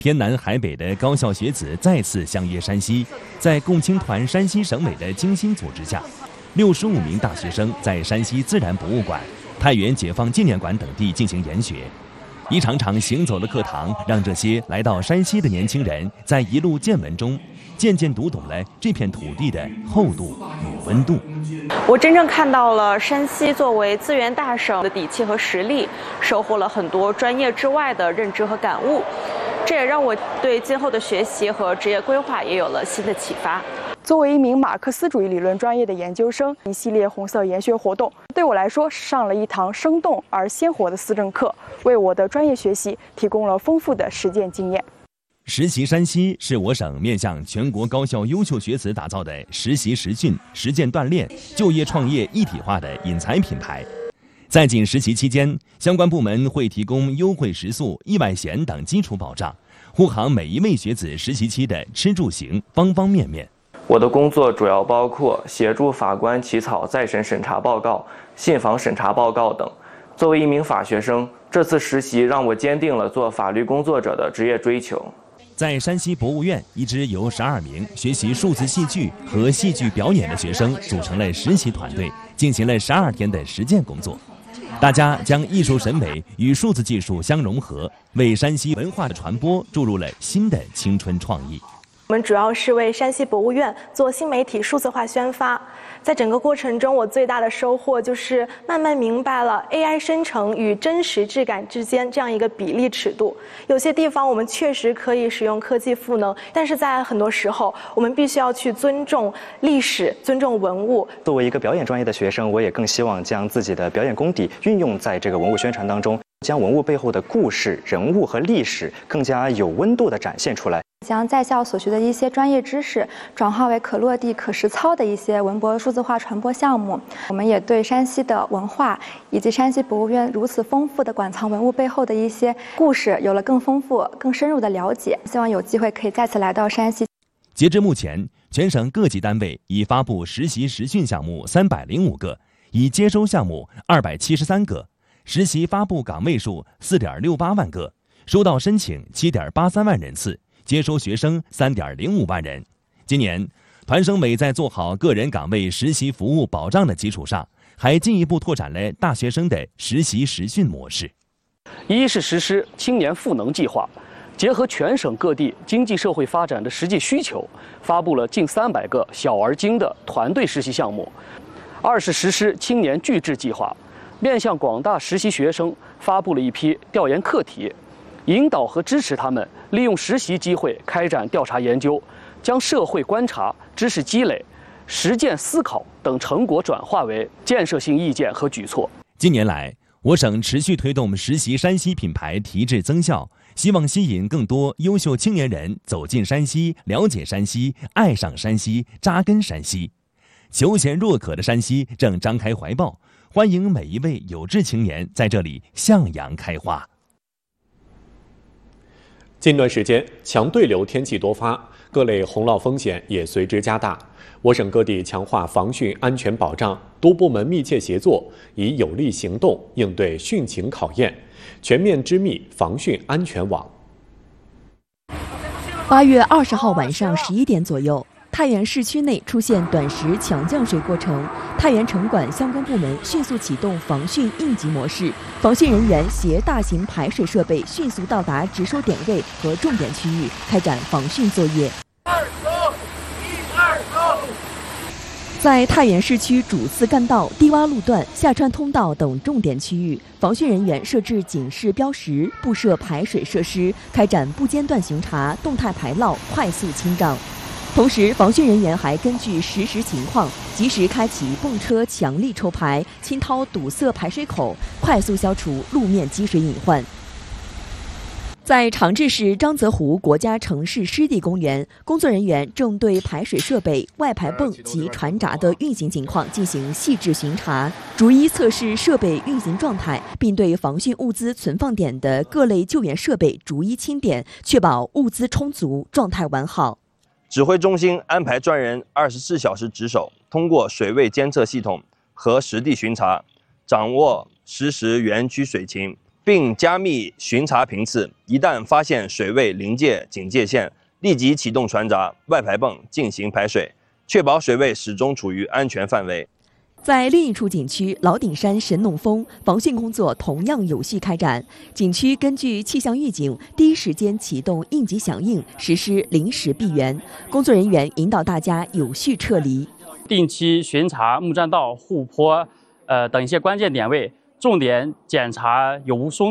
天南海北的高校学子再次相约山西，在共青团山西省委的精心组织下，65名大学生在山西自然博物馆、太原解放纪念馆等地进行研学。一场场行走的课堂，让这些来到山西的年轻人在一路见闻中，渐渐读懂了这片土地的厚度与温度。 我真正看到了山西作为资源大省的底气和实力，收获了很多专业之外的认知和感悟。这也让我对今后的学习和职业规划也有了新的启发。 作为一名马克思主义理论专业的研究生，一系列红色研学活动对我来说是上了一堂生动而鲜活的思政课，为我的专业学习提供了丰富的实践经验。 实习山西是我省面向全国高校优秀学子打造的实习实训、实践锻炼、就业创业一体化的引才品牌。在仅实习期间，相关部门会提供优惠食宿、意外险等基础保障，护航每一位学子实习期的吃住行方方面面。 我的工作主要包括协助法官起草再审审查报告、信访审查报告等。作为一名法学生，这次实习让我坚定了做法律工作者的职业追求。 在山西博物院，一支由12名学习数字戏剧和戏剧表演的学生组成了实习团队，进行了12天的实践工作。大家将艺术审美与数字技术相融合，为山西文化的传播注入了新的青春创意。 我们主要是为山西博物院做新媒体数字化宣发。在整个过程中，我最大的收获就是慢慢明白了 AI 生成与真实质感之间这样一个比例尺度。有些地方我们确实可以使用科技赋能，但是在很多时候，我们必须要去尊重历史、尊重文物。 作为一个表演专业的学生，我也更希望将自己的表演功底运用在这个文物宣传当中，将文物背后的故事、人物和历史更加有温度地展现出来。 将在校所学的一些专业知识转化为可落地、可实操的一些文博数字化传播项目。我们也对山西的文化以及山西博物院如此丰富的馆藏文物背后的一些故事有了更丰富、更深入的了解。希望有机会可以再次来到山西。 截至目前，全省各级单位已发布实习实训项目305个，已接收项目273个，实习发布岗位数4.68万个，收到申请7.83万人次。接收学生3.05万人。今年，团省委在做好个人岗位实习服务保障的基础上，还进一步拓展了大学生的实习实训模式。 一是实施青年赋能计划，结合全省各地经济社会发展的实际需求，发布了近300个小而精的团队实习项目。二是实施青年聚智计划，面向广大实习学生发布了一批调研课题，引导和支持他们利用实习机会开展调查研究，将社会观察、知识积累、实践思考等成果转化为建设性意见和举措。 近年来，我省持续推动实习山西品牌提质增效，希望吸引更多优秀青年人走进山西，了解山西，爱上山西，扎根山西。求贤若渴的山西正张开怀抱，欢迎每一位有志青年在这里向阳开花。 近段时间，强对流天气多发，各类洪涝风险也随之加大。我省各地强化防汛安全保障，多部门密切协作，以有力行动应对汛情考验，全面织密防汛安全网。 8月20号晚上11点左右，太原市区内出现短时强降水过程，太原城管相关部门迅速启动防汛应急模式，防汛人员携大型排水设备迅速到达值收点位和重点区域，开展防汛作业。在太原市区主次干道、低洼路段、下穿通道等重点区域，防汛人员设置警示标识，布设排水设施，开展不间断巡查、动态排涝、快速清障。同时，防汛人员还根据实时情况，及时开启泵车强力抽排，清掏堵塞排水口，快速消除路面积水隐患。在长治市张泽湖国家城市湿地公园，工作人员正对排水设备、外排泵及船闸的运行情况进行细致巡查，逐一测试设备运行状态，并对防汛物资存放点的各类救援设备逐一清点，确保物资充足、状态完好。 指挥中心安排专人24小时值守，通过水位监测系统和实地巡查，掌握实时园区水情， 并加密巡查频次，一旦发现水位临界警戒线，立即启动船闸、外排泵进行排水，确保水位始终处于安全范围。 在另一处景区老顶山神农峰，防汛工作同样有序开展。景区根据气象预警，第一时间启动应急响应，实施临时闭园。工作人员引导大家有序撤离， 定期巡查木栈道、护坡等一些关键点位，重点检查有无松